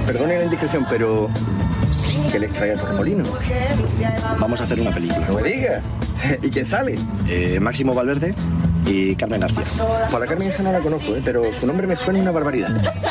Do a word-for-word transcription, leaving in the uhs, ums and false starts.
Perdone la indiscreción, pero ¿qué les trae a Torremolino? Vamos a hacer una película. No me diga. ¿Y quién sale? Eh, Máximo Valverde y Carmen García. Por la Carmen esa no la conozco, ¿eh? Pero su nombre me suena una barbaridad.